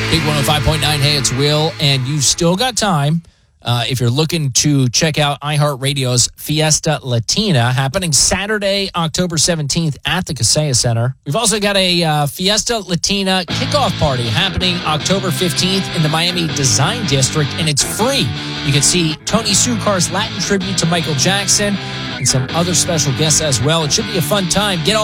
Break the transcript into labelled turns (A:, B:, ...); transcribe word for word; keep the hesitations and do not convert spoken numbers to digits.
A: Big one oh five point nine, hey, it's Will, and you've still got time uh, if you're looking to check out iHeartRadio's Fiesta Latina, happening Saturday, October seventeenth at the Kaseya Center. We've also got a uh, Fiesta Latina kickoff party happening October fifteenth in the Miami Design District, and it's free. You can see Tony Sukar's Latin tribute to Michael Jackson and some other special guests as well. It should be a fun time. Get all